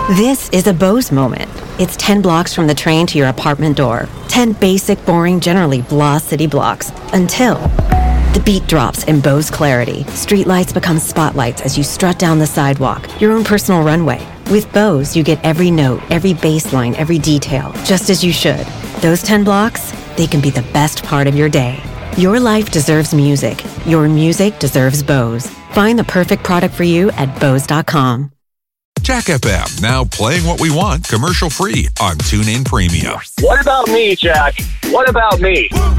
This is a Bose moment. It's 10 blocks from the train to your apartment door. 10 basic, boring, generally blah city blocks. Until the beat drops in Bose clarity. Streetlights become spotlights as you strut down the sidewalk, your own personal runway. With Bose, you get every note, every bass line, every detail, just as you should. Those 10 blocks, they can be the best part of your day. Your life deserves music. Your music deserves Bose. Find the perfect product for you at Bose.com. Jack FM, now playing what we want, commercial free on TuneIn Premium. What about me, Jack? What about me?